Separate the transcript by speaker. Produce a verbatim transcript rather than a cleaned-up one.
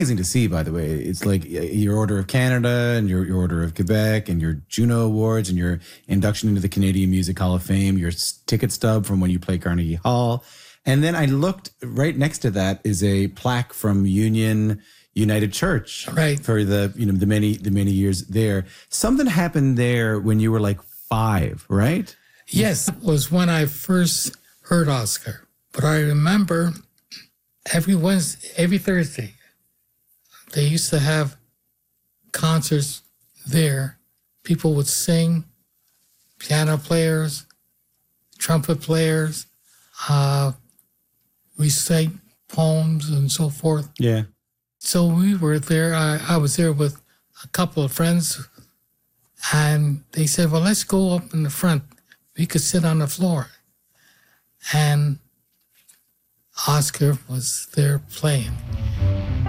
Speaker 1: amazing to see, by the way. It's like your Order of Canada and your, your Order of Quebec and your Juno Awards and your induction into the Canadian Music Hall of Fame, your ticket stub from when you play Carnegie Hall. And then I looked, right next to that is a plaque from Union United Church,
Speaker 2: right,
Speaker 1: for the, you know, the many the many years there. Something happened there when you were like five, right?
Speaker 2: Yes, it was when I first heard Oscar. But I remember every Wednesday, every Thursday, they used to have concerts there. People would sing, piano players, trumpet players, uh, recite poems and so forth.
Speaker 1: Yeah.
Speaker 2: So we were there. I, I was there with a couple of friends, and they said, well, let's go up in the front. We could sit on the floor. And Oscar was there playing.